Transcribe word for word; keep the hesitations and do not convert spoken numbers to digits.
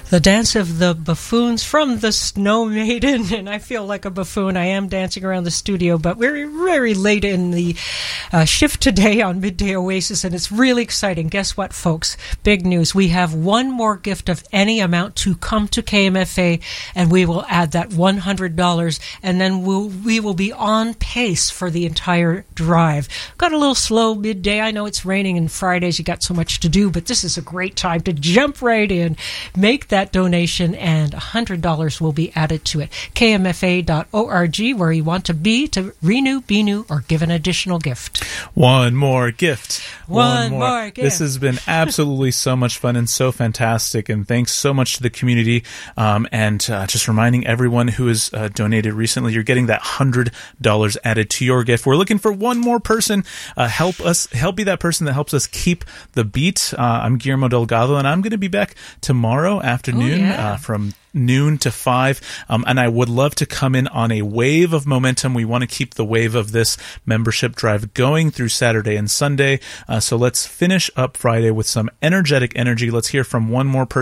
The Dance of the Buffoons from the Snow Maiden, and I feel like a buffoon. I am dancing around the studio, but we're very late in the uh, shift today on Midday Oasis, and it's really exciting. Guess what, folks? Big news. We have one more gift of any amount to come to K M F A, and we will add that one hundred dollars, and then we'll, we will be on pace for the entire drive. Got a little slow midday. I know it's raining, and Fridays you got so much to do, but this is a great time to jump right in, make that donation, and one hundred dollars will be added to it. K M F A dot org, where you want to be to renew, be new, or give an additional gift. One more gift. One, One more. more gift. This has been absolutely so much fun and so fantastic, and thanks so much to the community. Um, and uh, just reminding everyone who has uh, donated recently, you're getting that one hundred dollars added to your gift. We're looking for one more person. Uh, help us, help be that person that helps us keep the beat. Uh, I'm Guillermo Delgado, and I'm going to be back tomorrow afternoon oh, yeah. uh, from noon to five, um, and I would love to come in on a wave of momentum. We want to keep the wave of this membership drive going through Saturday and Sunday, uh, so let's finish up Friday with some energetic energy. Let's hear from one more person.